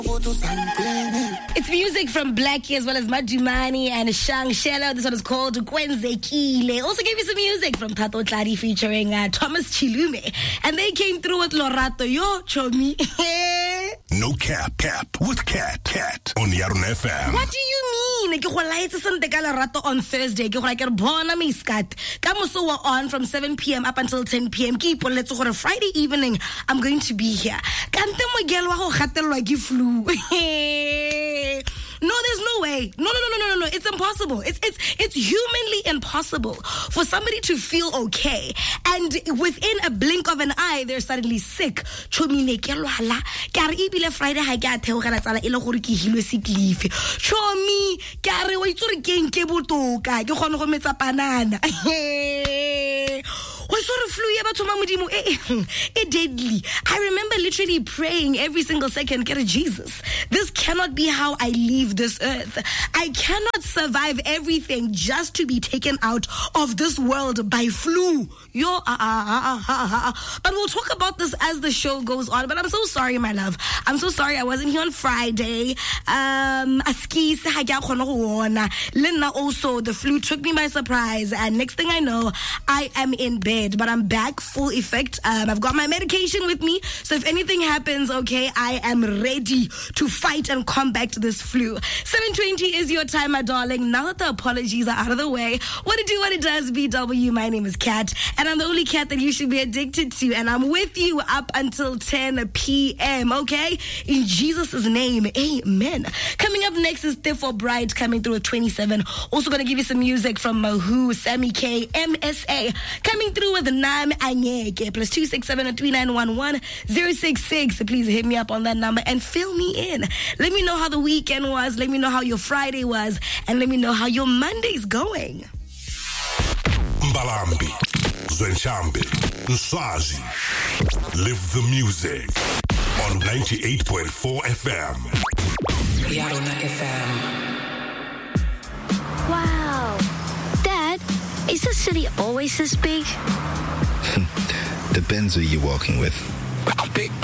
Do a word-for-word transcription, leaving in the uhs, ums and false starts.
It's music from Blackie as well as Madumani and Shang Shela. This one is called Kwenzekile. Also gave you some music from Tato Tladi featuring uh, Thomas Chilume. And they came through with Lorato. Yo, Chomi. No cap, cap with Cat, Cat on Yarun F M. What do you mean? Ke go laetse sente ka Lorato on Thursday. Ke go like ke bona miskat. Ka moso wa on from seven p.m. up until ten p.m. Ke ipoletse gore Friday evening I'm going to be here. Kante mogelo wa go gatelwa ke flu. No, there's no way. No, no, no, no, no, no. It's impossible. It's it's it's humanly impossible for somebody to feel okay, and within a blink of an eye, they're suddenly sick. Chomi ke lwala. Ka re ibile Friday ha ke a theogela tsala ile gore ke hilwe sick leave. Chomi ka re wa itsore ke nke botoka ke gone go metsa panana. What sort of flu ya batho ma modimo e deadly. I remember literally praying every single second, get a Jesus. This cannot be how I leave this earth. I cannot survive everything just to be taken out of this world by flu. Yo, uh, uh, uh, uh, uh. But we'll talk about this as the show goes on. But I'm so sorry, my love. I'm so sorry I wasn't here on Friday. Um, Lena also, the flu took me by surprise. And next thing I know, I am in bed. But I'm back full effect. Um, I've got my medication with me. So if anything happens, okay, I am ready to fight and combat this flu. seven twenty is your time, my darling. Now that the apologies are out of the way, what it do, what it does, B W. My name is Kat, and I'm the only cat that you should be addicted to. And I'm with you up until ten p.m., okay? In Jesus' name, amen. Coming up next is Tifo Bright coming through at twenty-seven. Also going to give you some music from Mahu, Sammy K, M S A. Coming through with Nam Anyeke, plus two six seven three nine one one zero six six. Please hit me up on that number and fill me in. Let me know how the weekend was. Let me know how your Friday was. And let me know how your Monday's going. Mbalambi, Zenshambi, Nsazi. Live the music on ninety-eight point four F M. Yarun F M. Wow. Dad, is the city always this big? Depends who you're walking with. Big